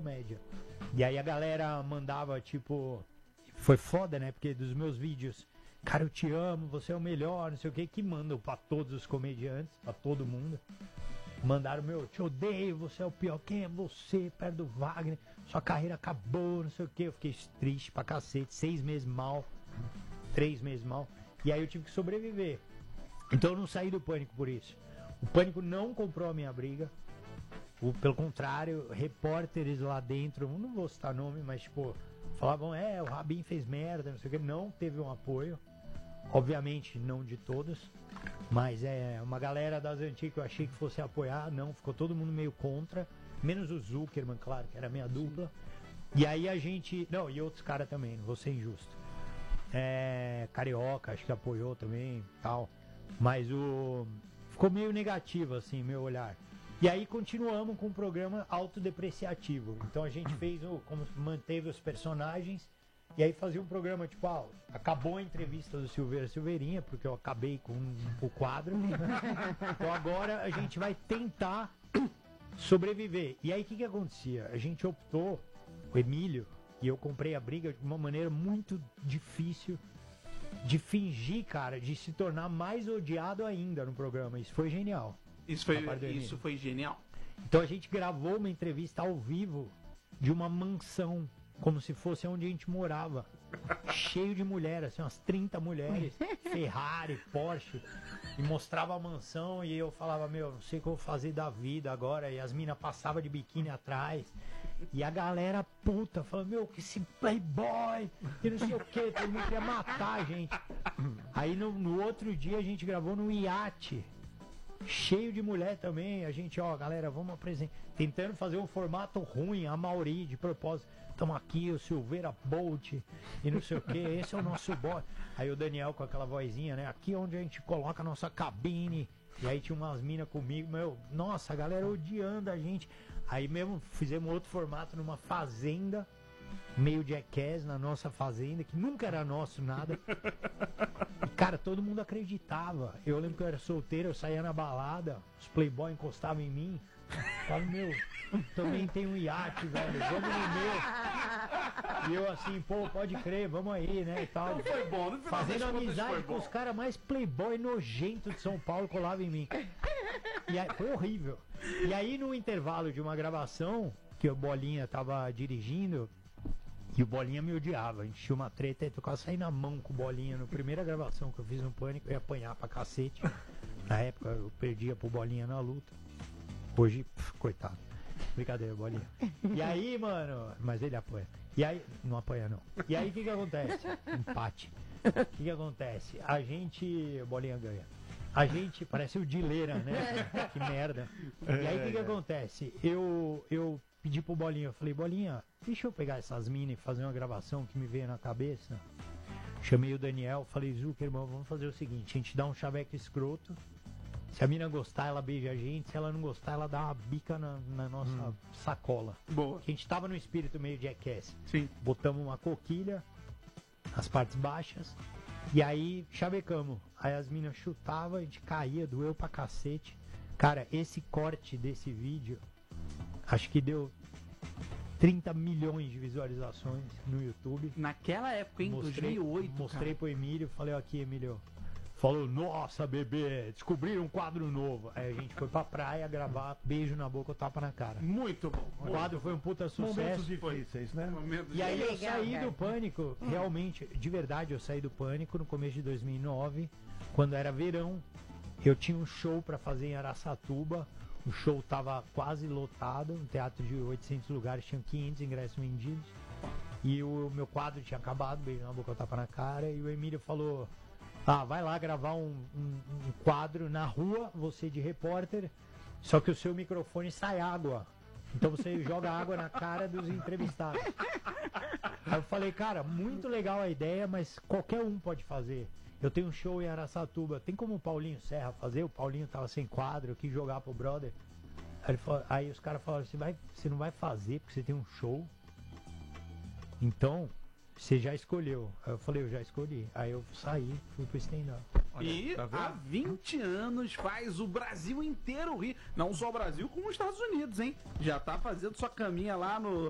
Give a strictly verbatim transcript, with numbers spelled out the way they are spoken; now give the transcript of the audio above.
comédia. E aí a galera mandava, tipo... Foi foda, né? Porque dos meus vídeos... Cara, eu te amo, você é o melhor, não sei o que, que mandam pra todos os comediantes, pra todo mundo. Mandaram, meu, te odeio, você é o pior, quem é você, perto do Wagner, sua carreira acabou, não sei o que. Eu fiquei triste pra cacete, seis meses mal, três meses mal. E aí eu tive que sobreviver. Então eu não saí do Pânico por isso. O Pânico não comprou a minha briga. O, pelo contrário, repórteres lá dentro, não vou citar nome, mas tipo, falavam, é, o Rabin fez merda, não sei o que, não teve um apoio. Obviamente não de todos, mas é uma galera das antigas que eu achei que fosse apoiar, não, ficou todo mundo meio contra, menos o Zuckerman, claro, que era a minha dupla. E aí a gente, não, e outros caras também, não vou ser injusto. É, Carioca, acho que apoiou também, tal, mas o ficou meio negativo assim, meu olhar. E aí continuamos com o programa autodepreciativo. Então a gente fez o, como manteve os personagens. E aí fazia um programa tipo, ah, acabou a entrevista do Silveira Silveirinha, porque eu acabei com o quadro. Então agora a gente vai tentar sobreviver. E aí o que, que acontecia? A gente optou, o Emílio, e eu comprei a briga de uma maneira muito difícil de fingir, cara, de se tornar mais odiado ainda no programa. Isso foi genial. Isso foi, isso foi genial. Então a gente gravou uma entrevista ao vivo de uma mansão, como se fosse onde a gente morava. Cheio de mulheres, assim, umas trinta mulheres, Ferrari, Porsche, e mostrava a mansão e eu falava, meu, não sei o que eu vou fazer da vida agora, e as minas passavam de biquíni atrás, e a galera puta, falando, meu, que esse playboy, que não sei o que, todo mundo queria matar a gente. Aí no, no outro dia a gente gravou no iate, cheio de mulher também, a gente, ó, galera, vamos apresentar, tentando fazer um formato ruim, a Mauri, de propósito. Estamos aqui, o Silveira Bolt e não sei o que, esse é o nosso boy. Aí o Daniel com aquela vozinha, né? Aqui onde a gente coloca a nossa cabine. E aí tinha umas minas comigo, meu, nossa, a galera odiando a gente. Aí mesmo fizemos outro formato numa fazenda, meio Jackass na nossa fazenda, que nunca era nosso nada. E cara, todo mundo acreditava. Eu lembro que eu era solteiro, eu saía na balada, os playboy encostavam em mim. Falo, meu, também tem um iate, velho, vamos no meu. E eu assim, pô, pode crer, vamos aí, né, e tal. Não foi bom, no final fazendo das contas amizade foi com bom. os caras mais playboy nojento de São Paulo colavam em mim. E aí, foi horrível. E aí no intervalo de uma gravação, que o Bolinha tava dirigindo, e o Bolinha me odiava, a gente tinha uma treta, eu quase saí na mão com o Bolinha. Na primeira gravação que eu fiz no Pânico, eu ia apanhar pra cacete. Na época eu perdia pro Bolinha na luta. Hoje, pff, coitado. Brincadeira, Bolinha. E aí, mano, mas ele apanha. E aí, não apanha não. E aí o que que acontece? Empate. O que que acontece? A gente, Bolinha ganha. A gente, parece o Dileira, né? Que merda. E aí o que que acontece? Eu, eu pedi pro Bolinha, eu falei, Bolinha, deixa eu pegar essas minas e fazer uma gravação que me veio na cabeça. Chamei o Daniel, falei, Zuckerman, vamos fazer o seguinte, a gente dá um chaveco escroto. Se a mina gostar, ela beija a gente. Se ela não gostar, ela dá uma bica na, na nossa hum. sacola. Boa. Porque a gente tava no espírito meio Jackass. Sim. Botamos uma coquilha, as partes baixas, e aí chavecamos. Aí as minas chutavam, a gente caía, doeu pra cacete. Cara, esse corte desse vídeo, acho que deu trinta milhões de visualizações no YouTube. Naquela época, em mostrei, dois mil e oito, Mostrei cara. pro Emílio, falei, aqui, Emílio. Falou, nossa, bebê, descobriram um quadro novo. Aí a gente foi pra praia gravar Beijo na Boca ou Tapa na Cara. Muito bom. O quadro foi um puta sucesso. Momentos difíceis, né? Momentos E aí eu legal, saí cara. do Pânico, realmente, de verdade, eu saí do Pânico no começo de dois mil e nove, quando era verão. Eu tinha um show pra fazer em Araçatuba. O show tava quase lotado, um teatro de oitocentos lugares, tinha quinhentos ingressos vendidos. E o meu quadro tinha acabado, Beijo na Boca ou Tapa na Cara. E o Emílio falou... Ah, vai lá gravar um, um, um quadro na rua, você de repórter, só que o seu microfone sai água. Então você joga água na cara dos entrevistados. Aí eu falei, cara, muito legal a ideia, mas qualquer um pode fazer. Eu tenho um show em Araçatuba, tem como o Paulinho Serra fazer? O Paulinho tava sem quadro, eu quis jogar pro brother. Aí, ele falou, aí os caras falaram, você, vai, você não vai fazer porque você tem um show? Então... Você já escolheu. Aí eu falei, eu já escolhi. Aí eu saí, fui pro stand-up. E tá vendo? há vinte anos faz o Brasil inteiro rir. Não só o Brasil, como os Estados Unidos, hein? Já tá fazendo sua caminha lá no